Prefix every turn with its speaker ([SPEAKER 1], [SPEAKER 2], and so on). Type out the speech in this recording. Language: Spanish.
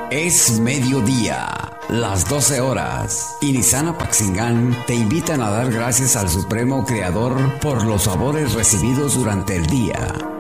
[SPEAKER 1] Es mediodía, las 12 horas, y Nissan Apaxingán te invitan a dar gracias al Supremo Creador por los favores recibidos durante el día.